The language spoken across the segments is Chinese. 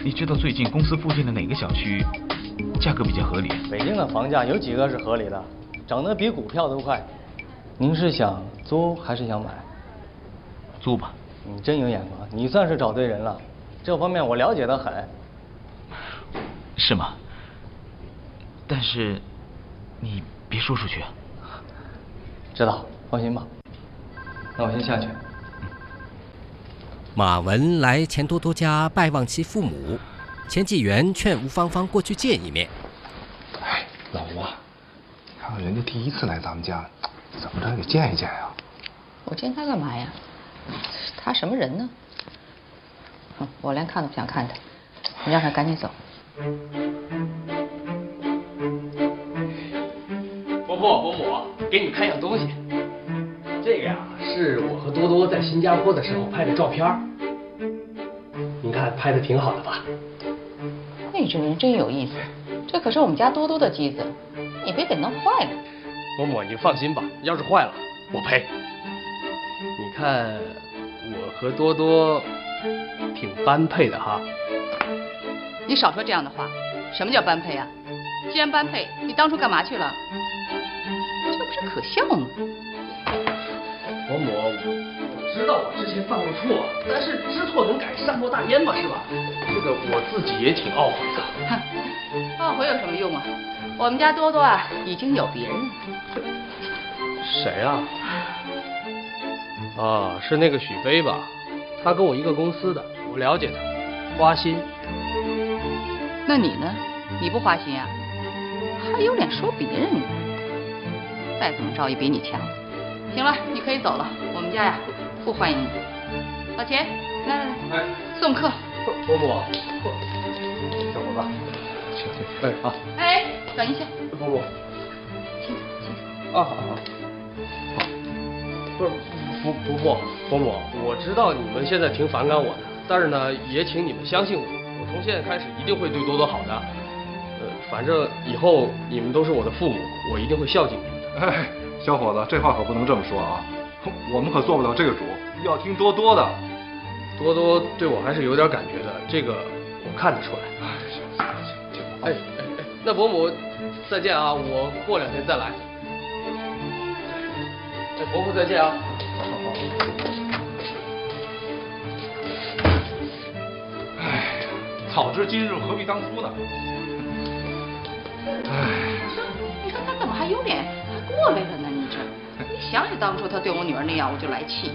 你知道最近公司附近的哪个小区价格比较合理？ 北京的房价有几个是合理的？涨得比股票都快。您是想租还是想买？ 租吧。 你真有眼光，你算是找对人了。这方面我了解得很。 是吗？但是你别说出去啊。 知道，放心吧。那我先下去。 马文来钱多多家拜望其父母，钱纪元劝吴芳芳过去见一面。 哎，老吴啊，看看人家第一次来咱们家，怎么着也得见一见呀。 我见他干嘛呀？他什么人呢？哼，我连看都不想看他。你让他赶紧走。 伯母，给你看样东西。这个呀，是我和多多在新加坡的时候拍的照片。您看拍的挺好的吧？ 那这人真有意思，这可是我们家多多的机子，你别给弄坏了。 伯母，你放心吧，要是坏了我赔。你看我和多多挺般配的哈。 你少说这样的话，什么叫般配啊？既然般配，你当初干嘛去了？这不是可笑吗？ 伯母，我知道我之前犯过错，但是知错能改，善莫大焉嘛，是吧？这个我自己也挺懊悔的。 哼，懊悔有什么用啊？我们家多多啊，已经有别人了。 谁啊？啊，是那个许飞吧？他跟我一个公司的，我了解他，花心。 那你呢？你不花心啊？还有脸说别人呢？再怎么着也比你强。行了，你可以走了，我们家呀不欢迎你。老钱，来， 哎， 送客。 伯母，小伙子，哎好。 哎，等一下。 伯母。 请坐。 啊好。不是伯母，我知道你们现在挺反感我的，但是呢，也请你们相信我，我从现在开始一定会对多多好的。反正以后你们都是我的父母，我一定会孝敬你们的。 哎，小伙子，这话可不能这么说啊，我们可做不了这个主，要听多多的。 多多对我还是有点感觉的，这个我看得出来。行，哎，那伯母再见啊，我过2天再来。哎，伯父再见啊。好。 哎，早知今日何必当初呢？ 你说他怎么还有脸过来了呢？你想起当初他对我女儿那样，我就来气。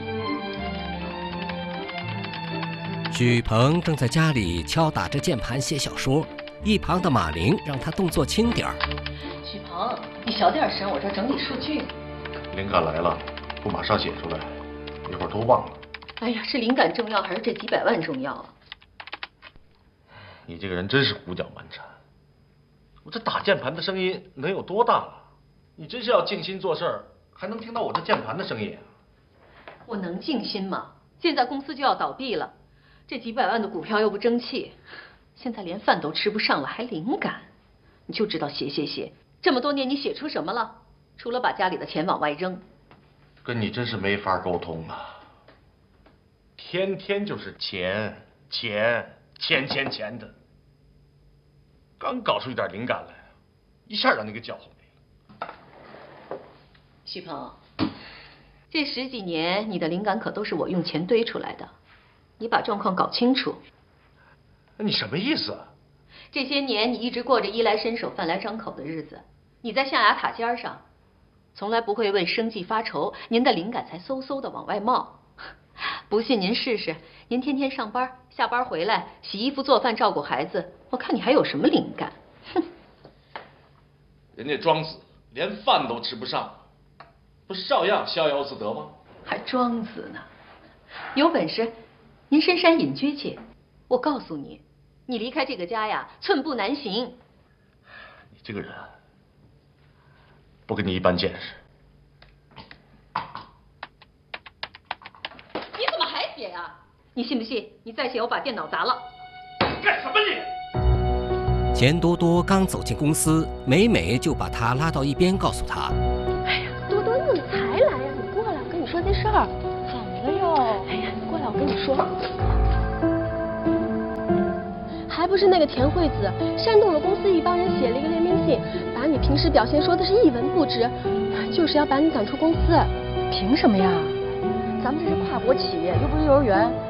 许鹏正在家里敲打着键盘写小说，一旁的马玲让他动作轻点儿。 许鹏，你小点声，我这整理数据。 灵感来了，不马上写出来，一会儿都忘了。 哎呀，是灵感重要还是这几百万重要啊？ 你这个人真是胡搅蛮缠。我这打键盘的声音能有多大了？你真是要静心做事儿，还能听到我这键盘的声音啊？ 我能静心吗？现在公司就要倒闭了，这几百万的股票又不争气，现在连饭都吃不上了，还灵感？你就知道写，这么多年你写出什么了？除了把家里的钱往外扔。 跟你真是没法沟通啊！天天就是钱的。刚搞出一点灵感来，一下让你给搅和没了。 许鹏，这10几年你的灵感可都是我用钱堆出来的，你把状况搞清楚。 那你什么意思啊？ 这些年你一直过着衣来伸手饭来张口的日子，你在象牙塔尖上，从来不会为生计发愁，您的灵感才嗖嗖的往外冒。不信您试试，您天天上班，下班回来洗衣服做饭照顾孩子，我看你还有什么灵感？哼！ 人家庄子连饭都吃不上，不是照样逍遥自得吗？ 还庄子呢？有本事您深山隐居去，我告诉你，你离开这个家呀，寸步难行。 你这个人不跟你一般见识。 你怎么还写呀？你信不信？你再写，我把电脑砸了。 干什么你？ 钱多多刚走进公司，美美就把他拉到一边，告诉他：“ 哎呀，多多，你怎么才来呀？你过来，我跟你说件事儿。怎么了哟？哎呀，你过来，我跟你说。还不是那个田惠子煽动了公司一帮人写了一个联名信，把你平时表现说的是一文不值，就是要把你赶出公司。 凭什么呀？咱们这是跨国企业，又不是幼儿园。